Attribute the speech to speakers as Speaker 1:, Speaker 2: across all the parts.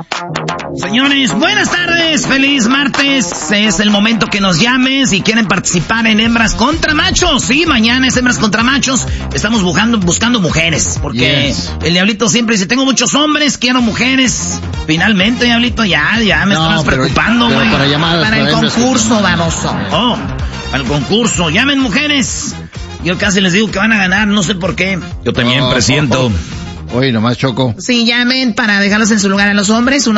Speaker 1: Señores, buenas tardes, feliz martes. Es el momento que nos llamen si quieren participar en Hembras contra Machos. Sí, mañana es Hembras contra Machos. Estamos buscando mujeres, porque el Diablito siempre dice, tengo muchos hombres, quiero mujeres. Finalmente, Diablito, ya me estás preocupando, güey. Para el concurso, baboso. Para el concurso. Llamen, mujeres. Yo casi les digo que van a ganar, no sé por qué. Yo también presiento.
Speaker 2: Oye, nomás Choco.
Speaker 3: Sí, llamen para dejarlos en su lugar a los hombres,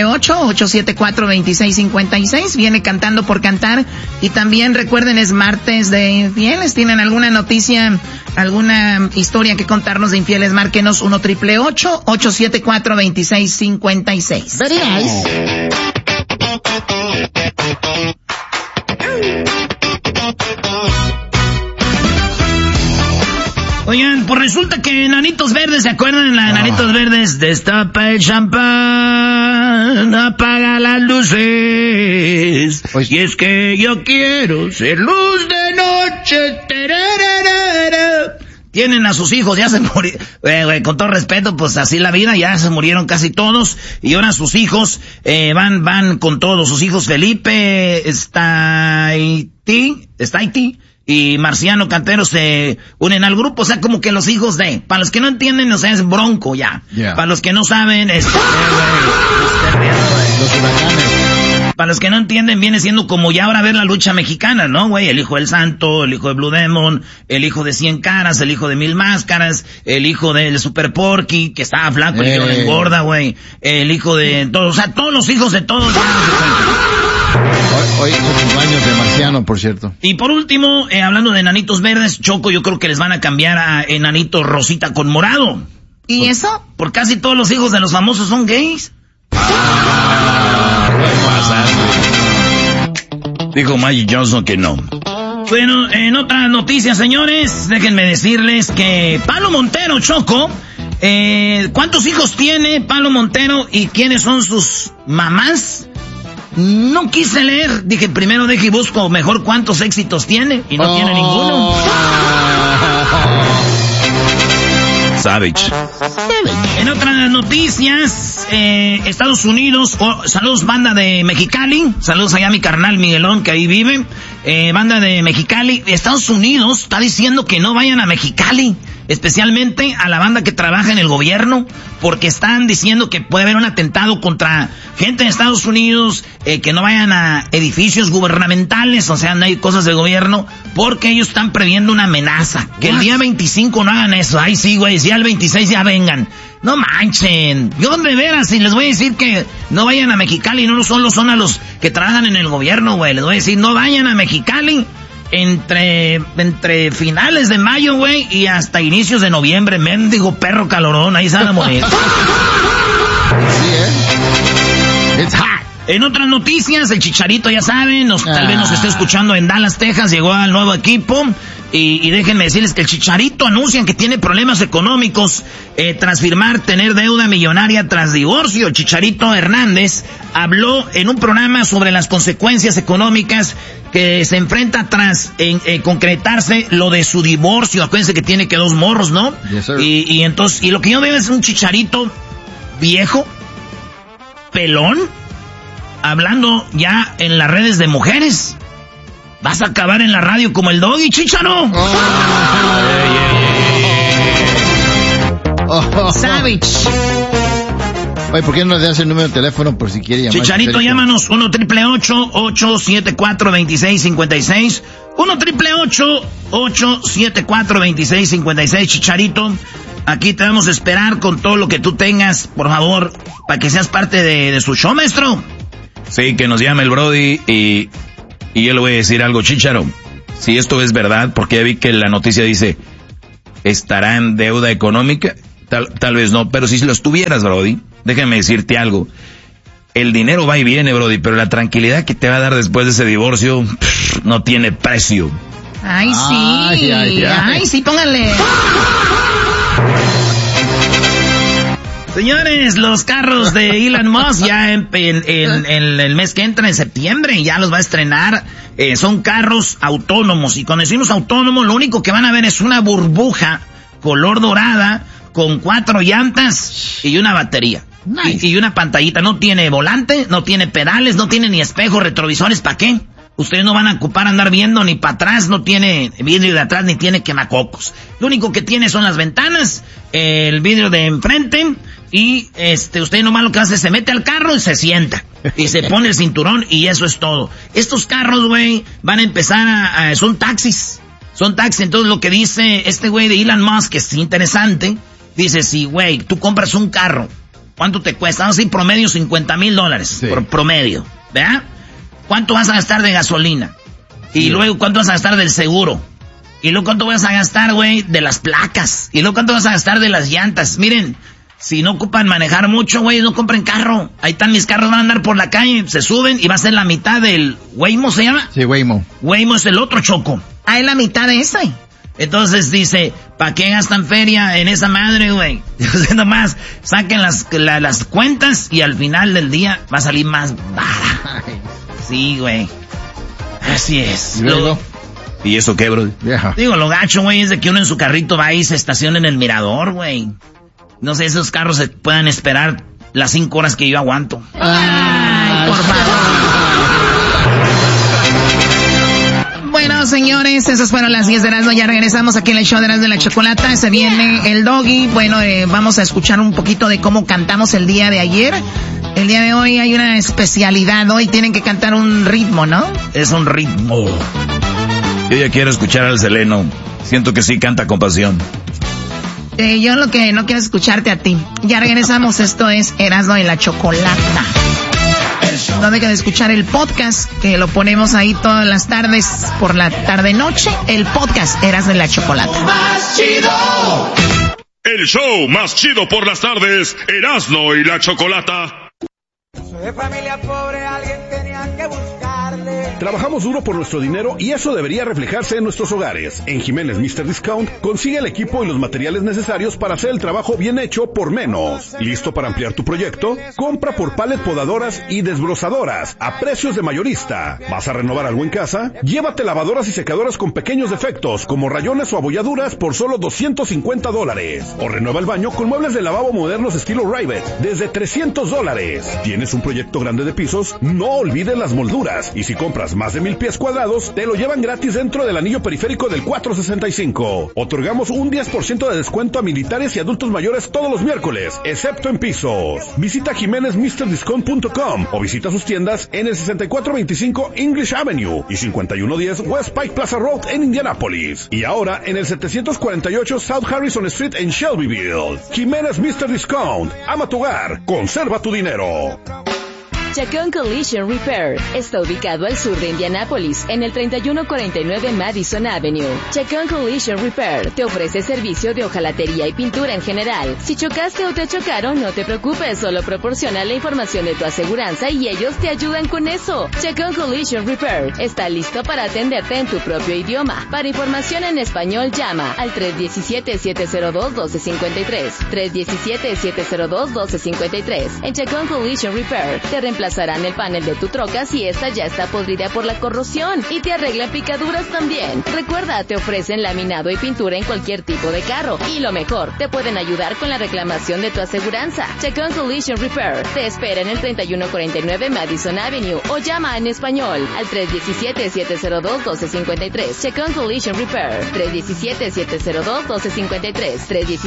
Speaker 3: 1-888-874-2656. Viene Cantando por Cantar. Y también recuerden, es martes de infieles. ¿Tienen alguna noticia, alguna historia que contarnos de infieles? Márquenos 1-888-874-2656.
Speaker 2: Very nice.
Speaker 1: Oigan, pues resulta que Enanitos Verdes, ¿se acuerdan de la Enanitos Verdes? Destapa el champán, apaga las luces. Pues, y es que yo quiero ser luz de noche. Tienen a sus hijos, ya se murieron, con todo respeto, pues así la vida, ya se murieron casi todos, y ahora sus hijos van con todos, sus hijos Felipe, Staiti y Marciano Cantero se unen al grupo, o sea, como que los hijos de, para los que no entienden, o sea, es Bronco ya, para los que no saben, para los que no entienden, viene siendo como ya ahora ver la lucha mexicana, ¿no, güey? El hijo del Santo, el hijo de Blue Demon, el hijo de 100 caras, el hijo de 1000 máscaras, el hijo del Super Porky, que estaba flaco y que no engorda, güey, el hijo de todos, o sea, todos los hijos de todos.
Speaker 2: Hoy es el cumpleaños de Marciano, por cierto.
Speaker 1: Y por último, hablando de Enanitos Verdes, Choco, yo creo que les van a cambiar a Enanito Rosita con morado.
Speaker 3: ¿Y eso?
Speaker 1: Por casi todos los hijos de los famosos son gays. Dijo Magic Johnson que no. Bueno, en otras noticias, señores, déjenme decirles que Palo Montero, Choco, ¿cuántos hijos tiene Palo Montero y quiénes son sus mamás? No quise leer, dije primero deje y busco mejor cuántos éxitos tiene, y no tiene ninguno. Savage. En otras noticias, Estados Unidos, saludos banda de Mexicali, saludos allá a mi carnal Miguelón que ahí vive, banda de Mexicali. Estados Unidos está diciendo que no vayan a Mexicali, especialmente a la banda que trabaja en el gobierno, porque están diciendo que puede haber un atentado contra gente de Estados Unidos, que no vayan a edificios gubernamentales, o sea, no hay cosas de gobierno, porque ellos están previendo una amenaza. Que el día 25 no hagan eso. Ay, sí, güey, si al 26 ya vengan. No manchen. Yo de veras, y les voy a decir que no vayan a Mexicali, no solo son a los que trabajan en el gobierno, güey. Les voy a decir, no vayan a Mexicali entre finales de mayo, güey, y hasta inicios de noviembre. Mendigo perro calorón, ahí se van a morir. Sí, It's hot. En otras noticias, el Chicharito, ya saben, tal vez nos esté escuchando en Dallas, Texas, llegó al nuevo equipo. Y déjenme decirles que el Chicharito anuncian que tiene problemas económicos tras firmar tener deuda millonaria tras divorcio. El Chicharito Hernández habló en un programa sobre las consecuencias económicas que se enfrenta tras concretarse lo de su divorcio. Acuérdense que tiene que 2 morros, ¿no?
Speaker 2: Yes, sir.
Speaker 1: Y entonces, y lo que yo veo es un Chicharito viejo, pelón, hablando ya en las redes de mujeres. Vas a acabar en la radio como el Doggy, Chicharo. Savage.
Speaker 2: Oye, ¿por qué no le das el número de teléfono por si quiere llamar?
Speaker 1: Chicharito, llámanos 1-888-874-2656. 1-888-874-2656. Chicharito, aquí te vamos a esperar con todo lo que tú tengas, por favor, para que seas parte de su show, maestro. Sí, que nos llame el Brody y yo le voy a decir algo, Chicharo. Si esto es verdad, porque ya vi que la noticia dice, ¿estará en deuda económica? Tal vez no, pero si lo estuvieras, Brody, déjame decirte algo. El dinero va y viene, Brody, pero la tranquilidad que te va a dar después de ese divorcio no tiene precio.
Speaker 3: Ay, sí. Ay, sí, póngale. Señores, los carros de Elon Musk ya en el mes que entra, en septiembre, ya los va a estrenar. Son carros autónomos. Y cuando decimos autónomos, lo único que van a ver es una burbuja color dorada con 4 llantas y una batería.
Speaker 1: Nice. Y una pantallita. No tiene volante, no tiene pedales, no tiene ni espejos retrovisores. ¿Para qué? Ustedes no van a ocupar andar viendo ni para atrás, no tiene vidrio de atrás ni tiene quemacocos. Lo único que tiene son las ventanas, el vidrio de enfrente y usted nomás lo que hace es se mete al carro y se sienta. Y se pone el cinturón y eso es todo. Estos carros, güey, van a empezar son taxis. Son taxis. Entonces lo que dice este güey de Elon Musk, que es interesante, dice, si güey, tú compras un carro, ¿cuánto te cuesta? Vamos a decir promedio $50,000 sí. Por promedio, ¿verdad? ¿Cuánto vas a gastar de gasolina? Y luego, ¿cuánto vas a gastar del seguro? Y luego, ¿cuánto vas a gastar, güey, de las placas? Y luego, ¿cuánto vas a gastar de las llantas? Miren, si no ocupan manejar mucho, güey, no compren carro. Ahí están mis carros, van a andar por la calle, se suben y va a ser la mitad del... ¿Waymo se llama?
Speaker 2: Sí, Waymo.
Speaker 1: Waymo es el otro Choco. Ah, es la mitad de ese. Entonces dice, ¿para qué gastan feria en esa madre, güey? Nomás saquen las cuentas y al final del día va a salir más barata. Sí, güey. Así es. ¿Y eso qué, bro? Yeah. Digo, lo gacho, güey, es de que uno en su carrito va y se estaciona en el mirador, güey. No sé, esos carros se puedan esperar las 5 horas que yo aguanto. Ay, por favor. Bueno, señores, esas fueron las 10 de Erasmo. Ya regresamos aquí en el show de Erasmo de la Chocolata. Se viene el Doggy. Bueno, vamos a escuchar un poquito de cómo cantamos el día de ayer. El día de hoy hay una especialidad. Hoy tienen que cantar un ritmo, ¿no? Es un ritmo.
Speaker 4: Yo ya quiero escuchar al Seleno. Siento que sí canta con pasión.
Speaker 1: Yo lo que no quiero es escucharte a ti. Ya regresamos. Esto es Erasmo y la Chocolata. No dejen de escuchar el podcast, que lo ponemos ahí todas las tardes, por la tarde-noche. El podcast Erasmo y la Chocolata.
Speaker 5: Más chido. El show más chido por las tardes, Erasmo y la Chocolata.
Speaker 6: Soy de familia pobre, alguien tenía que buscarle.
Speaker 7: Trabajamos duro por nuestro dinero y eso debería reflejarse en nuestros hogares. En Jiménez Mr. Discount consigue el equipo y los materiales necesarios para hacer el trabajo bien hecho por menos. ¿Listo para ampliar tu proyecto? Compra por pallet podadoras y desbrozadoras a precios de mayorista. ¿Vas a renovar algo en casa? Llévate lavadoras y secadoras con pequeños defectos como rayones o abolladuras por solo $250. O renueva el baño con muebles de lavabo modernos estilo Rivet desde $300. ¿Tienes un proyecto grande de pisos? No olvides las molduras, y si compras más de 1,000 pies cuadrados, te lo llevan gratis dentro del anillo periférico del 465. Otorgamos un 10% de descuento a militares y adultos mayores todos los miércoles, excepto en pisos. Visita JiménezMrDiscount.com o visita sus tiendas en el 6425 English Avenue y 5110 West Pike Plaza Road en Indianapolis. Y ahora en el 748 South Harrison Street en Shelbyville. Jiménez Mr. Discount. Ama tu hogar. Conserva tu dinero.
Speaker 8: Chacón Collision Repair está ubicado al sur de Indianápolis, en el 3149 Madison Avenue. Chacón Collision Repair te ofrece servicio de hojalatería y pintura en general. Si chocaste o te chocaron, no te preocupes, solo proporciona la información de tu aseguranza y ellos te ayudan con eso. Chacón Collision Repair está listo para atenderte en tu propio idioma. Para información en español, llama al 317-702-1253. 317-702-1253. En Chacón Collision Repair te reemplazarán el panel de tu troca si esta ya está podrida por la corrosión y te arreglan picaduras también. Recuerda, te ofrecen laminado y pintura en cualquier tipo de carro. Y lo mejor, te pueden ayudar con la reclamación de tu aseguranza. Chacón Collision Repair te espera en el 3149 Madison Avenue o llama en español al 317-702-1253. Chacón Collision Repair. 317-702-1253.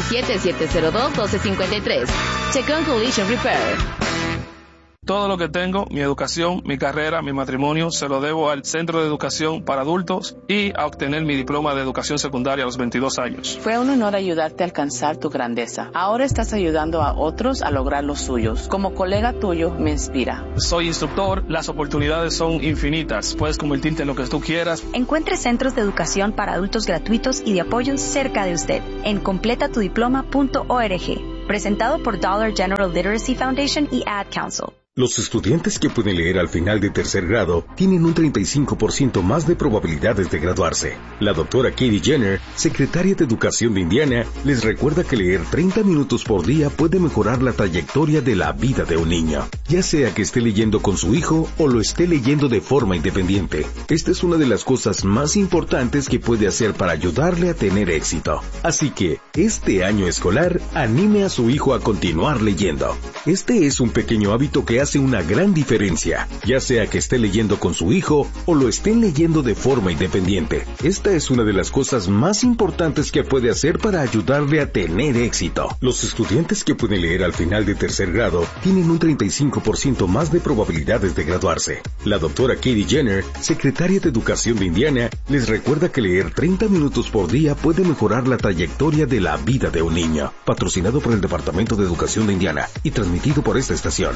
Speaker 8: 317-702-1253. Chacón Collision Repair.
Speaker 9: Todo lo que tengo, mi educación, mi carrera, mi matrimonio, se lo debo al Centro de Educación para Adultos y a obtener mi diploma de educación secundaria a los 22 años.
Speaker 10: Fue un honor ayudarte a alcanzar tu grandeza. Ahora estás ayudando a otros a lograr los suyos. Como colega tuyo, me inspira.
Speaker 9: Soy instructor, las oportunidades son infinitas. Puedes convertirte en lo que tú quieras.
Speaker 11: Encuentre centros de educación para adultos gratuitos y de apoyo cerca de usted en completatudiploma.org. Presentado por Dollar General Literacy Foundation y Ad Council.
Speaker 12: Los estudiantes que pueden leer al final de tercer grado tienen un 35% más de probabilidades de graduarse. La doctora Katie Jenner, secretaria de Educación de Indiana, les recuerda que leer 30 minutos por día puede mejorar la trayectoria de la vida de un niño. ya sea que esté leyendo con su hijo o lo esté leyendo de forma independiente. Esta es una de las cosas más importantes que puede hacer para ayudarle a tener éxito. Así que, este año escolar, anime a su hijo a continuar leyendo. Este es un pequeño hábito que hace una gran diferencia, ya sea que esté leyendo con su hijo o lo estén leyendo de forma independiente. Esta es una de las cosas más importantes que puede hacer para ayudarle a tener éxito. Los estudiantes que pueden leer al final de tercer grado tienen un 35% más de probabilidades de graduarse. La doctora Katie Jenner, secretaria de Educación de Indiana, les recuerda que leer 30 minutos por día puede mejorar la trayectoria de la vida de un niño. Patrocinado por el Departamento de Educación de Indiana y transmitido por esta estación.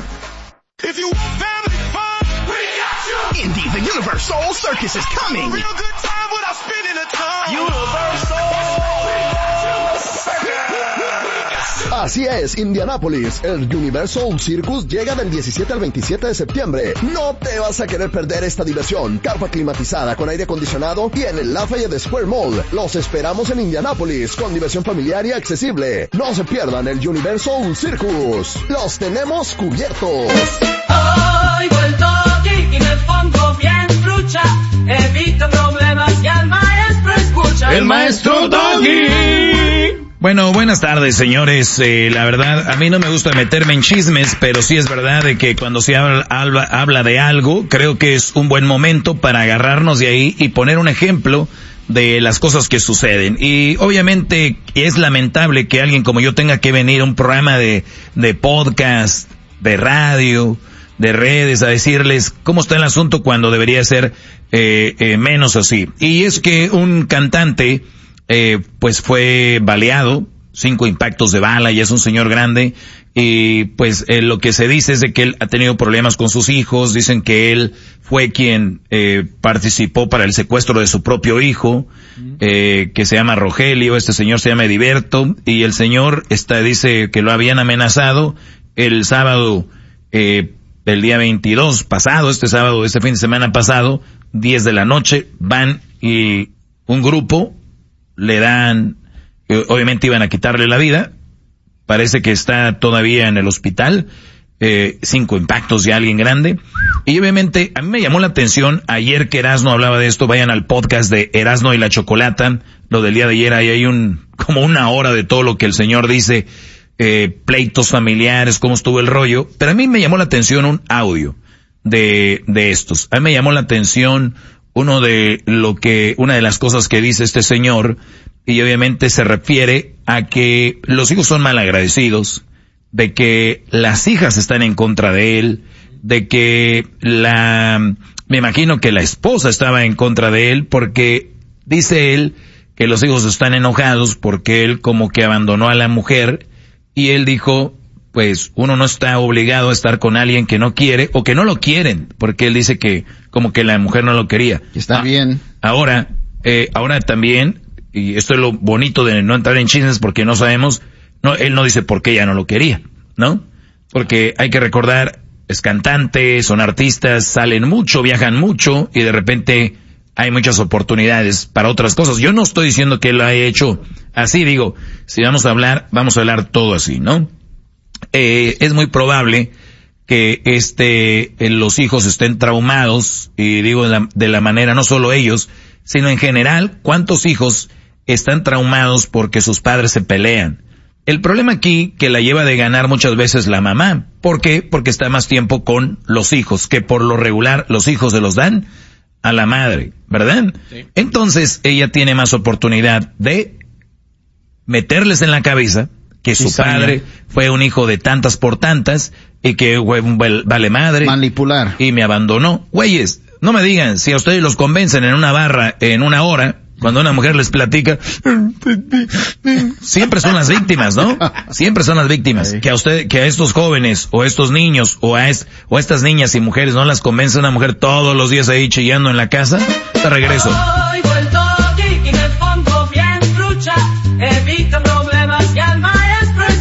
Speaker 13: Indy, the Universal Circus is coming. A real good time without spinning a time. Universal Circus.
Speaker 14: Así es, Indianápolis, el Universal Circus llega del 17 al 27 de septiembre. No te vas a querer perder esta diversión. Carpa climatizada con aire acondicionado y en el Lafayette Square Mall. Los esperamos en Indianápolis con diversión familiar y accesible. No se pierdan el Universal Circus. Los tenemos cubiertos.
Speaker 15: Hoy vuelto y me pongo bien trucha, evito problemas y al maestro escucha.
Speaker 4: El maestro Doggy. Bueno, buenas tardes, señores. La verdad, a mí no me gusta meterme en chismes, pero sí es verdad de que cuando se habla de algo, creo que es un buen momento para agarrarnos de ahí y poner un ejemplo de las cosas que suceden. Y obviamente es lamentable que alguien como yo tenga que venir a un programa de podcast, de radio, de redes, a decirles cómo está el asunto cuando debería ser menos así. Y es que un cantante pues fue baleado, 5 impactos de bala, y es un señor grande, y pues lo que se dice es de que él ha tenido problemas con sus hijos. Dicen que él fue quien participó para el secuestro de su propio hijo, que se llama Rogelio. Este señor se llama Heriberto, y el señor dice que lo habían amenazado el sábado, el día 22 pasado, este fin de semana pasado, 10 de la noche, van y un grupo le dan, obviamente iban a quitarle la vida, parece que está todavía en el hospital, 5 impactos de alguien grande, y obviamente a mí me llamó la atención, ayer que Erasno hablaba de esto, vayan al podcast de Erasno y la Chocolata, lo del día de ayer, ahí hay como una hora de todo lo que el señor dice, pleitos familiares, cómo estuvo el rollo, pero a mí me llamó la atención un audio de estos. A mí me llamó la atención una de las cosas que dice este señor, y obviamente se refiere a que los hijos son mal agradecidos, de que las hijas están en contra de él, de que me imagino que la esposa estaba en contra de él, porque dice él que los hijos están enojados porque él como que abandonó a la mujer. Y él dijo, pues uno no está obligado a estar con alguien que no quiere o que no lo quieren, porque él dice que como que la mujer no lo quería.
Speaker 2: Está bien.
Speaker 4: Ahora también, y esto es lo bonito de no entrar en chismes porque no sabemos, él no dice por qué ella no lo quería, ¿no? Porque hay que recordar, es cantante, son artistas, salen mucho, viajan mucho y de repente hay muchas oportunidades para otras cosas. Yo no estoy diciendo que él lo haya hecho así, digo, si vamos a hablar todo así, ¿no? Es muy probable que los hijos estén traumados, y digo de la manera, no solo ellos, sino en general, ¿cuántos hijos están traumados porque sus padres se pelean? El problema aquí que la lleva de ganar muchas veces la mamá. ¿Por qué? Porque está más tiempo con los hijos, que por lo regular los hijos se los dan a la madre, ¿verdad? Sí. Entonces ella tiene más oportunidad de meterles en la cabeza que su padre fue un hijo de tantas por tantas y que vale madre.
Speaker 2: Manipular.
Speaker 4: Y me abandonó. Güeyes, no me digan, si a ustedes los convencen en una barra en una hora, cuando una mujer les platica, siempre son las víctimas, ¿no? Siempre son las víctimas. Sí. Que a estos jóvenes, o a estos niños, o a estas niñas y mujeres no las convence una mujer todos los días ahí chillando en la casa. Te regreso.
Speaker 15: Hoy vuelto y me pongo bien trucha, evito